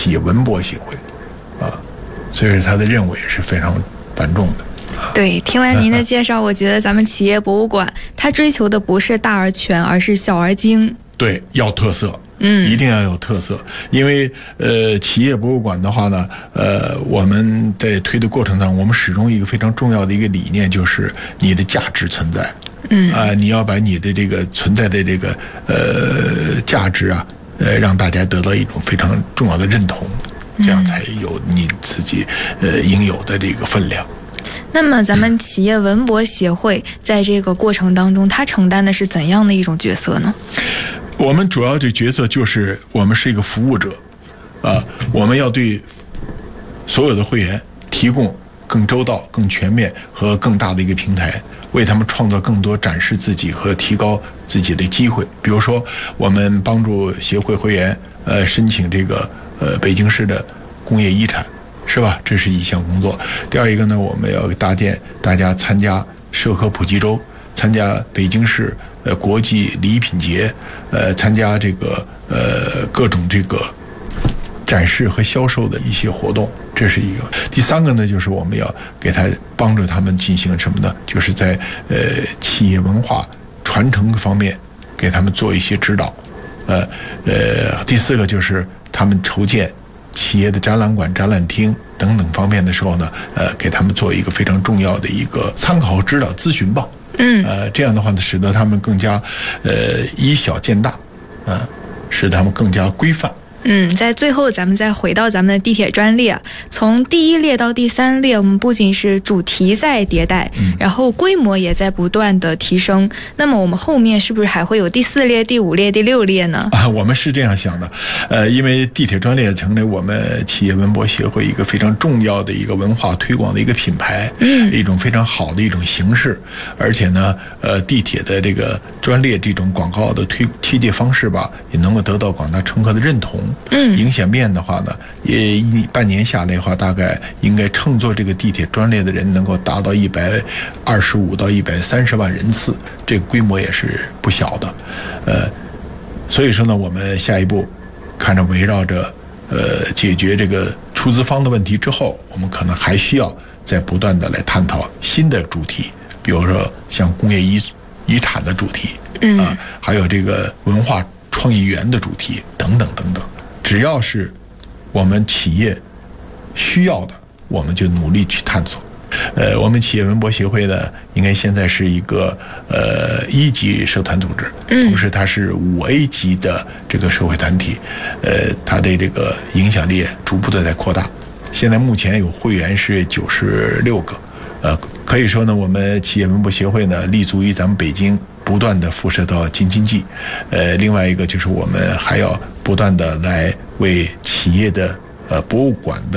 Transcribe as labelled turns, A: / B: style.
A: 企业文博协会所以说他的任务也是非常繁重的。
B: 对，听完您的介绍，我觉得咱们企业博物馆它追求的不是大而全，而是小而精。
A: 对，要特色，一定要有特色。因为企业博物馆的话呢，我们在推的过程当中，我们始终一个非常重要的一个理念就是你的价值存在。你要把你的这个存在的这个价值让大家得到一种非常重要的认同，这样才有你自己应有的这个分量。
B: 那么咱们企业文博协会在这个过程当中，它承担的是怎样的一种角色呢？
A: 我们主要的角色就是我们是一个服务者，我们要对所有的会员提供更周到、更全面和更大的一个平台，为他们创造更多展示自己和提高自己的机会。比如说，我们帮助协会会员申请这个北京市的工业遗产，是吧？这是一项工作。第二一个呢，我们要搭建大家参加社科普及周，参加北京市国际礼品节，参加这个各种这个展示和销售的一些活动，这是一个。第三个呢，就是我们要给他帮助他们进行什么呢？就是在企业文化传承方面给他们做一些指导。第四个就是他们筹建企业的展览馆、展览厅等等方面的时候呢，给他们做一个非常重要的一个参考和指导咨询吧。这样的话呢，使得他们更加以小见大，使他们更加规范。
B: 在最后咱们再回到咱们的地铁专列，从第1列到第3列，我们不仅是主题在迭代，然后规模也在不断的提升。那么我们后面是不是还会有第4列、第5列、第6列呢？
A: 我们是这样想的，因为地铁专列成为我们企业文博协会一个非常重要的一个文化推广的一个品牌，一种非常好的一种形式。而且呢，地铁的这个专列这种广告的推介方式吧，也能够得到广大乘客的认同。影响面的话呢，也半年下来的话，大概应该乘坐这个地铁专列的人能够达到125到130万人次，这个规模也是不小的。所以说呢，我们下一步看着围绕着解决这个出资方的问题之后，我们可能还需要再不断的来探讨新的主题，比如说像工业遗产的主题，还有这个文化创意园的主题等等等等。只要是我们企业需要的，我们就努力去探索。我们企业文博协会呢，应该现在是一个1级社团组织，同时它是5A 级的这个社会团体，它的这个影响力逐步的在扩大。现在目前有会员是96个，可以说呢，我们企业文博协会呢，立足于咱们北京，不断的辐射到京津冀。另外一个就是我们还要不断的来为企业的博物馆的